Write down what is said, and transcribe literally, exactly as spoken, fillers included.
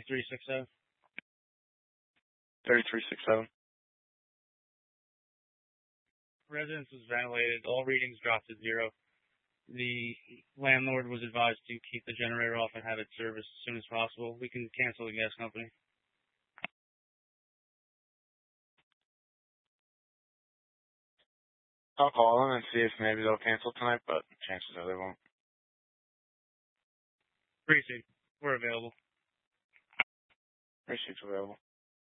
thirty-three sixty-seven. thirty-three sixty-seven. Residence was ventilated. All readings dropped to zero. The landlord was advised to keep the generator off and have it serviced as soon as possible. We can cancel the gas company. I'll call them and see if maybe they'll cancel tonight, but chances are they won't. Appreciate it. We're available. Appreciate you available.